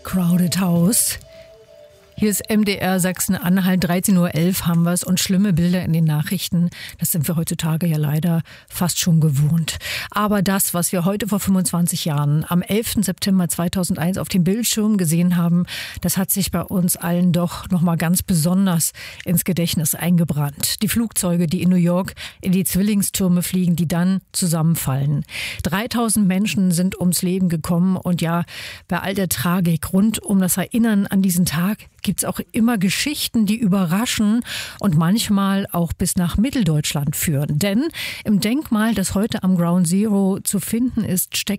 Crowded House. Hier ist MDR Sachsen-Anhalt, 13:11 Uhr haben wir es und schlimme Bilder in den Nachrichten, das sind wir heutzutage ja leider fast schon gewohnt. Aber das, was wir heute vor 25 Jahren am 11. September 2001 auf dem Bildschirm gesehen haben, das hat sich bei uns allen doch nochmal ganz besonders ins Gedächtnis eingebrannt. Die Flugzeuge, die in New York in die Zwillingstürme fliegen, die dann zusammenfallen. 3000 Menschen sind ums Leben gekommen und ja, bei all der Tragik rund um das Erinnern an diesen Tag gibt es auch immer Geschichten, die überraschen und manchmal auch bis nach Mitteldeutschland führen. Denn im Denkmal, das heute am Ground Zero zu finden ist, steckt